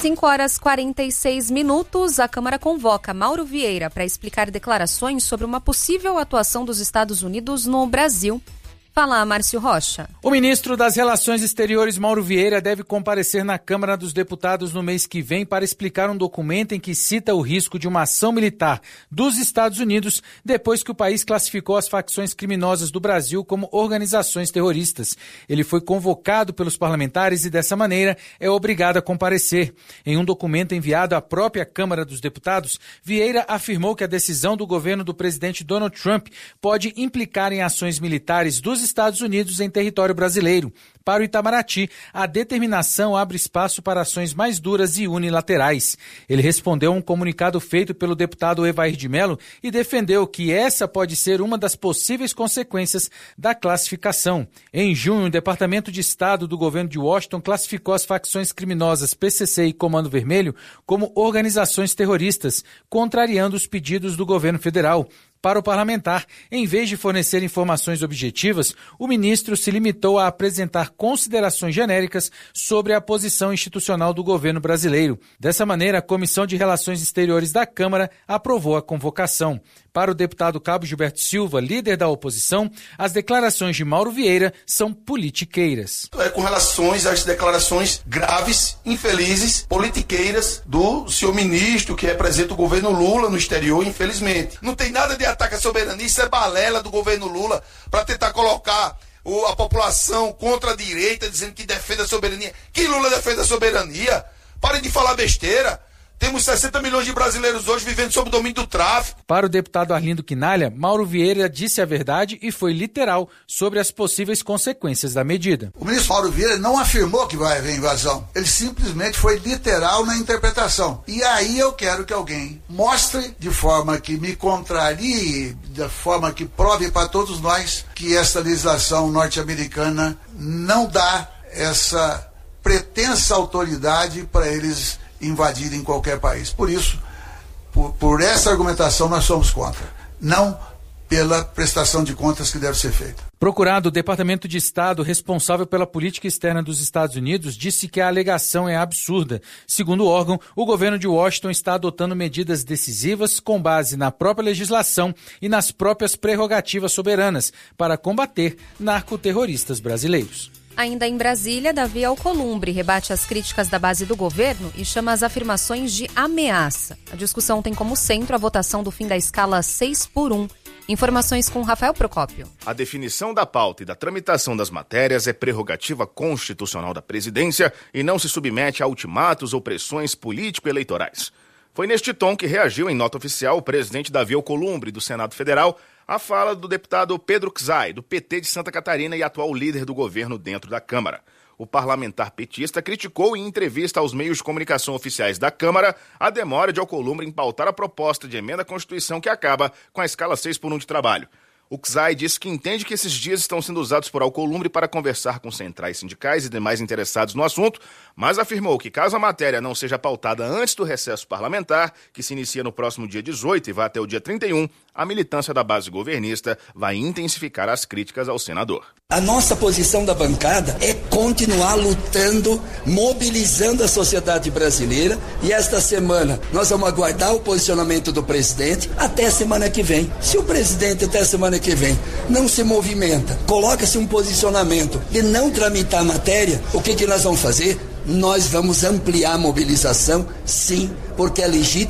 5h46, a Câmara convoca Mauro Vieira para explicar declarações sobre uma possível atuação dos Estados Unidos no Brasil. Fala, Márcio Rocha. O ministro das Relações Exteriores, Mauro Vieira, deve comparecer na Câmara dos Deputados no mês que vem para explicar um documento em que cita o risco de uma ação militar dos Estados Unidos depois que o país classificou as facções criminosas do Brasil como organizações terroristas. Ele foi convocado pelos parlamentares e, dessa maneira, é obrigado a comparecer. Em um documento enviado à própria Câmara dos Deputados, Vieira afirmou que a decisão do governo do presidente Donald Trump pode implicar em ações militares dos Estados Unidos em território brasileiro. Para o Itamaraty, a determinação abre espaço para ações mais duras e unilaterais. Ele respondeu a um comunicado feito pelo deputado Evair de Mello e defendeu que essa pode ser uma das possíveis consequências da classificação. Em junho, o Departamento de Estado do governo de Washington classificou as facções criminosas PCC e Comando Vermelho como organizações terroristas, contrariando os pedidos do governo federal. Para o parlamentar, em vez de fornecer informações objetivas, o ministro se limitou a apresentar considerações genéricas sobre a posição institucional do governo brasileiro. Dessa maneira, a Comissão de Relações Exteriores da Câmara aprovou a convocação. Para o deputado Cabo Gilberto Silva, líder da oposição, as declarações de Mauro Vieira são politiqueiras. Com relação às declarações graves, infelizes, politiqueiras do senhor ministro que representa o governo Lula no exterior, infelizmente. Não tem nada de ataque à soberania, isso é balela do governo Lula para tentar colocar a população contra a direita, dizendo que defende a soberania. Que Lula defende a soberania? Parem de falar besteira. Temos 60 milhões de brasileiros hoje vivendo sob o domínio do tráfico. Para o deputado Arlindo Quinalha, Mauro Vieira disse a verdade e foi literal sobre as possíveis consequências da medida. O ministro Mauro Vieira não afirmou que vai haver invasão. Ele simplesmente foi literal na interpretação. E aí eu quero que alguém mostre de forma que me contrarie, de forma que prove para todos nós que esta legislação norte-americana não dá essa pretensa autoridade para eles invadirem qualquer país. Por isso, por essa argumentação, nós somos contra. Não pela prestação de contas que deve ser feita. Procurado, o Departamento de Estado responsável pela política externa dos Estados Unidos disse que a alegação é absurda. Segundo o órgão, o governo de Washington está adotando medidas decisivas com base na própria legislação e nas próprias prerrogativas soberanas para combater narcoterroristas brasileiros. Ainda em Brasília, Davi Alcolumbre rebate as críticas da base do governo e chama as afirmações de ameaça. A discussão tem como centro a votação do fim da escala 6x1. Informações com Rafael Procópio. A definição da pauta e da tramitação das matérias é prerrogativa constitucional da presidência e não se submete a ultimatos ou pressões político-eleitorais. Foi neste tom que reagiu em nota oficial o presidente Davi Alcolumbre, do Senado Federal, à fala do deputado Pedro Czai, do PT de Santa Catarina e atual líder do governo dentro da Câmara. O parlamentar petista criticou em entrevista aos meios de comunicação oficiais da Câmara a demora de Alcolumbre em pautar a proposta de emenda à Constituição que acaba com a escala 6x1 de trabalho. O Czai disse que entende que esses dias estão sendo usados por Alcolumbre para conversar com centrais sindicais e demais interessados no assunto, mas afirmou que caso a matéria não seja pautada antes do recesso parlamentar, que se inicia no próximo dia 18 e vai até o dia 31, a militância da base governista vai intensificar as críticas ao senador. A nossa posição da bancada é continuar lutando, mobilizando a sociedade brasileira, e esta semana nós vamos aguardar o posicionamento do presidente até semana que vem. Se o presidente até semana que vem não se movimenta, coloca-se um posicionamento de não tramitar a matéria, o que nós vamos fazer? Nós vamos ampliar a mobilização, sim, porque é legítimo.